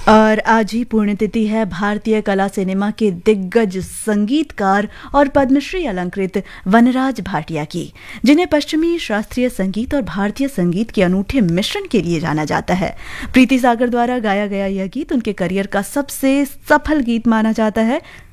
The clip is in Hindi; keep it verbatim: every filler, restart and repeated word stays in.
और आज ही पुण्यतिथि है भारतीय कला सिनेमा के दिग्गज संगीतकार और पद्मश्री अलंकृत वनराज भाटिया की, जिन्हें पश्चिमी शास्त्रीय संगीत और भारतीय संगीत के अनूठे मिश्रण के लिए जाना जाता है। प्रीति सागर द्वारा गाया गया यह गीत उनके करियर का सबसे सफल गीत माना जाता है।